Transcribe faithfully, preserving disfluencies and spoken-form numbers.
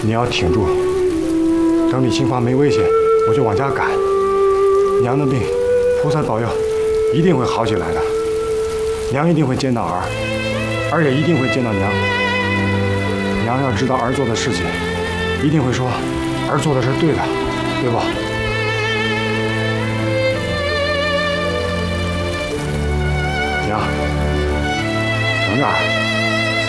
你要挺住，等李青花没危险，我就往家赶。娘的病，菩萨保佑，一定会好起来的。娘一定会见到儿，儿也一定会见到娘。娘要知道儿做的事情，一定会说儿做的是对的，对不？娘，等着儿。